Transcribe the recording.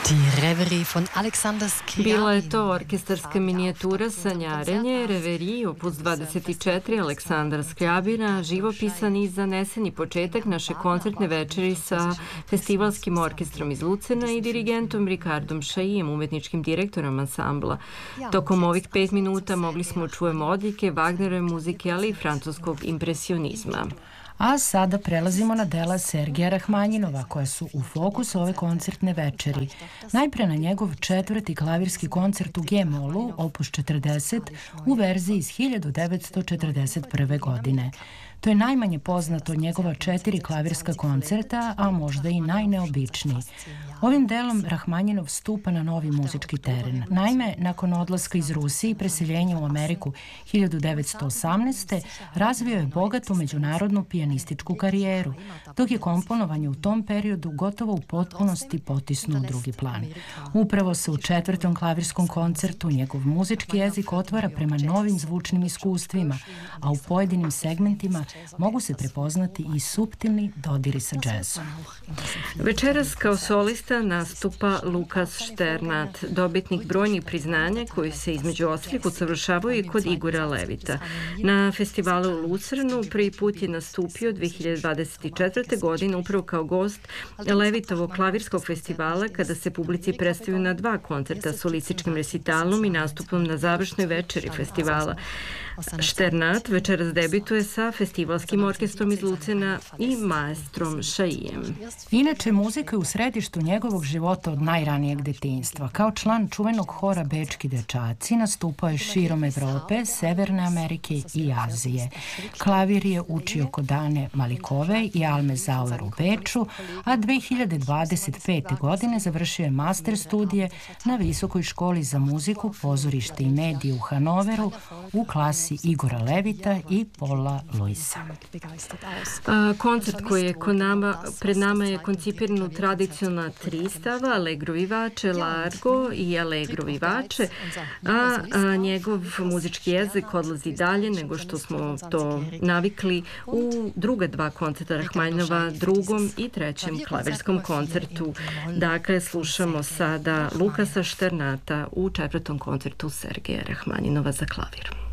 Die Reverie von Alexander Scriabin. Bila je to orkestarska minijatura Sanjarenje, Reverie, opus 24 Aleksandra Scriabina, živopisan i zaneseni početak naše koncertne večeri sa festivalskim orkestrom iz Lucena i dirigentom Ricardom Chaillyem, umetničkim direktorom ansambla. Tokom ovih 5 minuta mogli smo čujemo odlike Wagnerove muzike, ali i francuskog impresionizma. A sada prelazimo na dela Sergeja Rahmanjinova, koja su u fokusu ove koncertne večeri. Najpre na njegov četvrti klavirski koncert u G-molu, opus 40, u verziji iz 1941. godine. To je najmanje poznato od njegova 4 klavirska koncerta, a možda i najneobičniji. Ovim delom Rahmanjinov stupa na novi muzički teren. Naime, nakon odlaska iz Rusije i preseljenja u Ameriku 1918. razvio je bogatu međunarodnu pijanističku karijeru, dok je komponovanje u tom periodu gotovo u potpunosti potisnuo u drugi plan. Upravo se u četvrtom klavirskom koncertu njegov muzički jezik otvara prema novim zvučnim iskustvima, a u pojedinim segmentima mogu se prepoznati i suptilni dodiri sa džezom. Večeras kao solista nastupa Lukas Šternat, dobitnik brojnih priznanja koji se između ostalih usavršavaju i kod Igora Levita. Na festivalu u Lucernu prvi put je nastupio 2024. godine upravo kao gost Levitovog klavirskog festivala, kada se publici predstavio na 2 koncerta solističkim recitalom i nastupom na završnoj večeri festivala. Šternat večeras debituje sa festivalskim orkestrom iz Lucena i maestrom Chaillyem. Inače, muzika je u središtu njegovog života od najranijeg detinjstva. Kao član čuvenog hora Bečki dečaci nastupao je širom Evrope, Severne Amerike i Azije. Klavir je učio kod Ane Malikove i Alme Zauer u Beču, a 2025. godine završio je master studije na Visokoj školi za muziku, pozorište i medije u Hanoveru u klasi Igora Levita i Paula Luisa. Koncert koji je pred nama je koncipiran u tradicionalna 3 stava, Allegro vivace, Largo i Allegro vivace, a njegov muzički jezik odlazi dalje nego što smo to navikli u druga 2 koncerta Rahmanjinova, drugom i trećem klavirskom koncertu. Dakle, slušamo sada Lukasa Šternata u četvrtom koncertu Sergeja Rahmanjinova za klavir.